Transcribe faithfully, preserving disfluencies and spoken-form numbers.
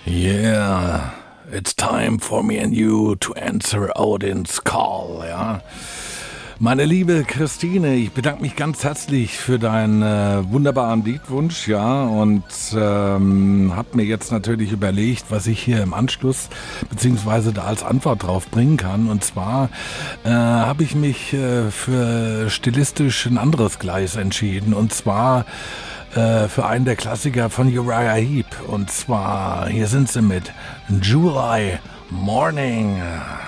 Yeah, it's time for me and you to answer Odin's call, ja. Meine liebe Christine, ich bedanke mich ganz herzlich für deinen äh, wunderbaren Liedwunsch, ja, und ähm, habe mir jetzt natürlich überlegt, was ich hier im Anschluss beziehungsweise da als Antwort drauf bringen kann. Und zwar äh, habe ich mich äh, für stilistisch ein anderes Gleis entschieden, und zwar äh, für einen der Klassiker von Uriah Heep. Und zwar, hier sind sie mit July Morning.